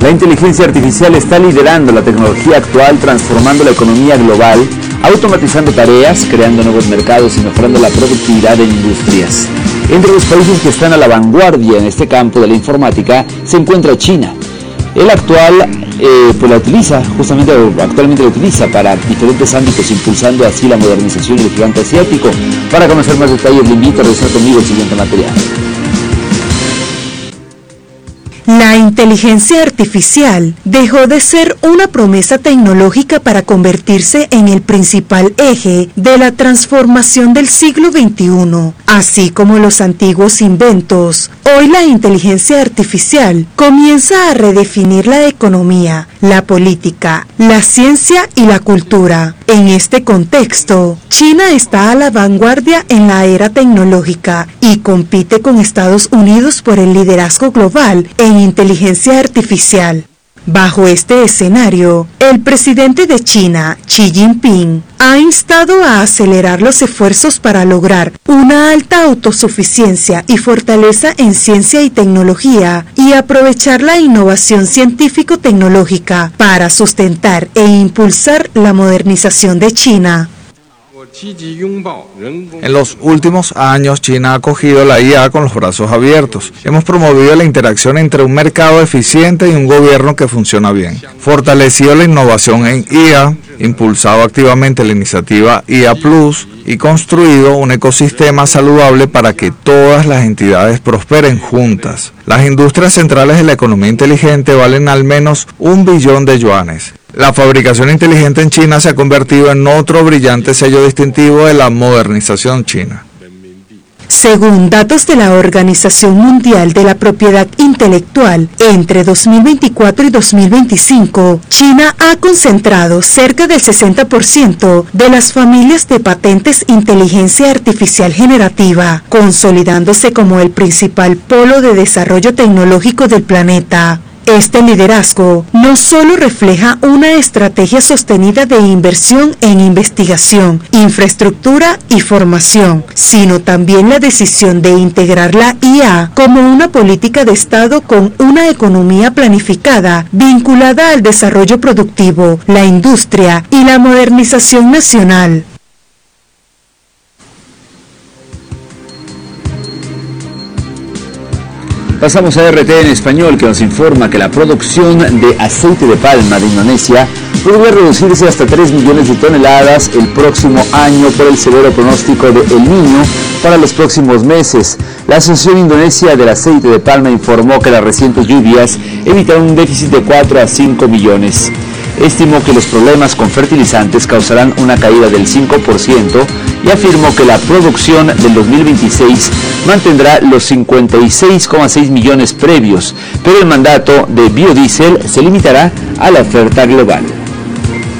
La inteligencia artificial está liderando la tecnología actual, transformando la economía global, automatizando tareas, creando nuevos mercados y mejorando la productividad en industrias. Entre los países que están a la vanguardia en este campo de la informática se encuentra China. El actualmente la utiliza para diferentes ámbitos, impulsando así la modernización del gigante asiático. Para conocer más detalles, le invito a revisar conmigo el siguiente material. La inteligencia artificial dejó de ser una promesa tecnológica para convertirse en el principal eje de la transformación del siglo XXI. Así como los antiguos inventos, hoy la inteligencia artificial comienza a redefinir la economía, la política, la ciencia y la cultura. En este contexto, China está a la vanguardia en la era tecnológica y compite con Estados Unidos por el liderazgo global en inteligencia artificial. Bajo este escenario, el presidente de China, Xi Jinping, ha instado a acelerar los esfuerzos para lograr una alta autosuficiencia y fortaleza en ciencia y tecnología y aprovechar la innovación científico-tecnológica para sustentar e impulsar la modernización de China. En los últimos años, China ha acogido la IA con los brazos abiertos. Hemos promovido la interacción entre un mercado eficiente y un gobierno que funciona bien. Fortalecido la innovación en IA, impulsado activamente la iniciativa IA Plus y construido un ecosistema saludable para que todas las entidades prosperen juntas. Las industrias centrales de la economía inteligente valen al menos 1 billón de yuanes. La fabricación inteligente en China se ha convertido en otro brillante sello distintivo de la modernización china. Según datos de la Organización Mundial de la Propiedad Intelectual, entre 2024 y 2025, China ha concentrado cerca del 60% de las familias de patentes inteligencia artificial generativa, consolidándose como el principal polo de desarrollo tecnológico del planeta. Este liderazgo no solo refleja una estrategia sostenida de inversión en investigación, infraestructura y formación, sino también la decisión de integrar la IA como una política de Estado con una economía planificada, vinculada al desarrollo productivo, la industria y la modernización nacional. Pasamos a RT en español, que nos informa que la producción de aceite de palma de Indonesia podría reducirse hasta 3 millones de toneladas el próximo año por el severo pronóstico de El Niño para los próximos meses. La Asociación Indonesia del Aceite de Palma informó que las recientes lluvias evitaron un déficit de 4 a 5 millones. Estimó que los problemas con fertilizantes causarán una caída del 5% y afirmó que la producción del 2026 mantendrá los 56,6 millones previos, pero el mandato de biodiesel se limitará a la oferta global.